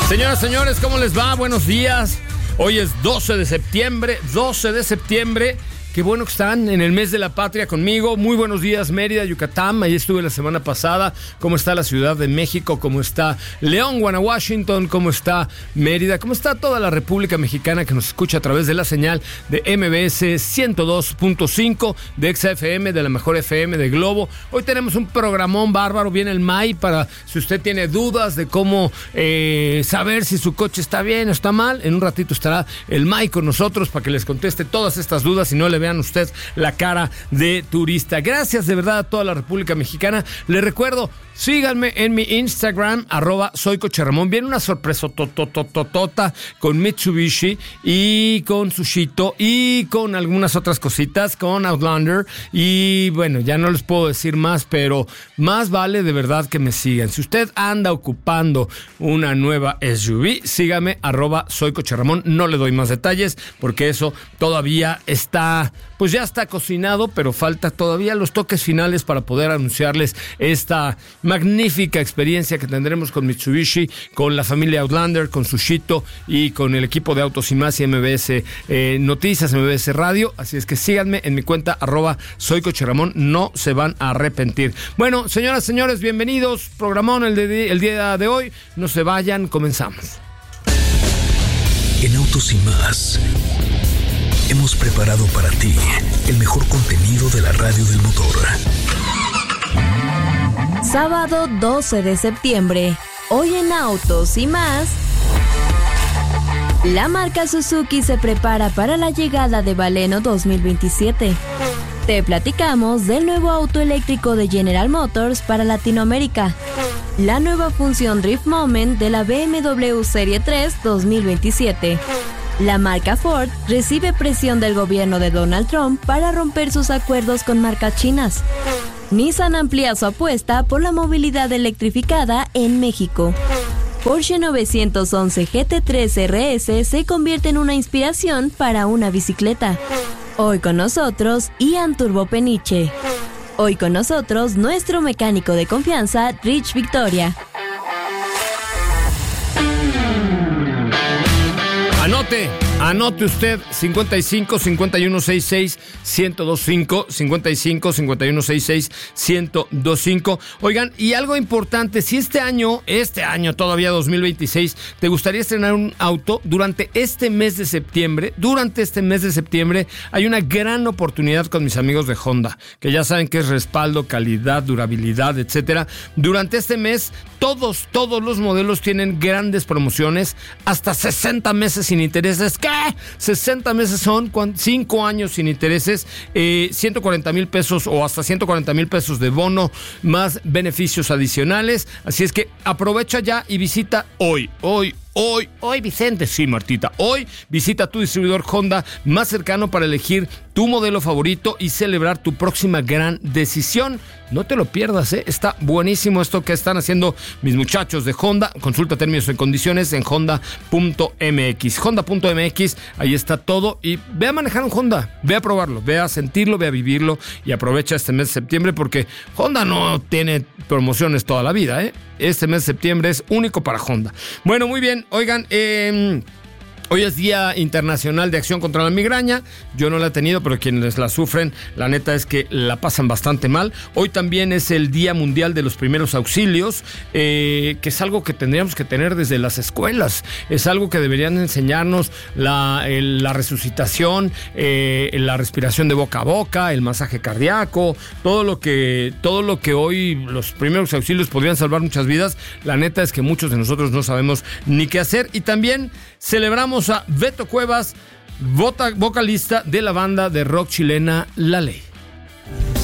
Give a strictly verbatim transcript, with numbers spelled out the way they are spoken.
Señoras, señores, ¿cómo les va? Buenos días. Hoy es doce de septiembre, doce de septiembre. Qué bueno que están en el mes de la patria conmigo. Muy buenos días, Mérida, Yucatán. Ahí estuve la semana pasada. ¿Cómo está la Ciudad de México? ¿Cómo está León, Guanajuato? ¿Cómo está Mérida? ¿Cómo está toda la República Mexicana que nos escucha a través de la señal de M B S ciento dos punto cinco, de Exa F M, de la mejor F M de Globo? Hoy tenemos un programón bárbaro. Viene el M A I para si usted tiene dudas de cómo eh, saber si su coche está bien o está mal. En un ratito estará el M A I con nosotros para que les conteste todas estas dudas y no le vean usted la cara de turista. Gracias de verdad a toda la República Mexicana. Les recuerdo, síganme en mi Instagram, arroba soy Coche Ramón. Viene una sorpresa totototota con Mitsubishi y con Sushito y con algunas otras cositas, con Outlander. Y bueno, ya no les puedo decir más, pero más vale de verdad que me sigan. Si usted anda ocupando una nueva S U V, sígame, arroba soy Coche Ramón. No le doy más detalles porque eso todavía está, pues ya está cocinado, pero falta todavía los toques finales para poder anunciarles esta magnífica experiencia que tendremos con Mitsubishi, con la familia Outlander, con Sushito y con el equipo de Autos y Más y M B S eh, Noticias, M B S Radio. Así es que síganme en mi cuenta, arroba soy Coche Ramón. No se van a arrepentir. Bueno, señoras, señores, bienvenidos. Programón el, de, el día de hoy. No se vayan, comenzamos. En Autos y Más hemos preparado para ti el mejor contenido de la radio del motor. Sábado doce de septiembre. Hoy en Autos y Más. La marca Suzuki se prepara para la llegada de Baleno dos mil veintisiete. Te platicamos del nuevo auto eléctrico de General Motors para Latinoamérica. La nueva función Drift Moment de la B M W Serie tres dos mil veintisiete. La marca Ford recibe presión del gobierno de Donald Trump para romper sus acuerdos con marcas chinas. Nissan amplía su apuesta por la movilidad electrificada en México. Porsche novecientos once G T tres R S se convierte en una inspiración para una bicicleta. Hoy con nosotros, Ian Turbo Peniche. Hoy con nosotros, nuestro mecánico de confianza, Rich Victoria. Anote, anote usted cincuenta y cinco, cincuenta y uno, sesenta y seis, ciento veinticinco, cincuenta y cinco, cincuenta y uno, sesenta y seis, ciento veinticinco. Oigan, y algo importante, si este año, este año todavía dos mil veintiséis, te gustaría estrenar un auto, durante este mes de septiembre, durante este mes de septiembre, hay una gran oportunidad con mis amigos de Honda, que ya saben que es respaldo, calidad, durabilidad, etcétera. Durante este mes, todos, todos los modelos tienen grandes promociones, hasta sesenta meses sin intereses. ¿Qué? sesenta meses son cinco años sin intereses, eh, ciento cuarenta mil pesos o hasta ciento cuarenta mil pesos de bono, más beneficios adicionales. Así es que aprovecha ya y visita hoy, hoy, Hoy, hoy Vicente, sí Martita, hoy visita tu distribuidor Honda más cercano para elegir tu modelo favorito y celebrar tu próxima gran decisión. No te lo pierdas, ¿eh? Está buenísimo esto que están haciendo mis muchachos de Honda. Consulta términos y condiciones en honda punto m x. honda punto m x, ahí está todo. Y ve a manejar un Honda, ve a probarlo, ve a sentirlo, ve a vivirlo y aprovecha este mes de septiembre porque Honda no tiene promociones toda la vida, ¿eh? Este mes de septiembre es único para Honda. Bueno, muy bien. Oigan, eh, hoy es Día Internacional de Acción contra la Migraña. Yo no la he tenido, pero quienes la sufren, la neta es que la pasan bastante mal. Hoy también es el Día Mundial de los Primeros Auxilios, eh, que es algo que tendríamos que tener desde las escuelas. Es algo que deberían enseñarnos la, el, la resucitación, eh, la respiración de boca a boca, el masaje cardíaco, todo lo que, todo lo que hoy los primeros auxilios podrían salvar muchas vidas. La neta es que muchos de nosotros no sabemos ni qué hacer. Y también celebramos a Beto Cuevas, vocalista de la banda de rock chilena La Ley.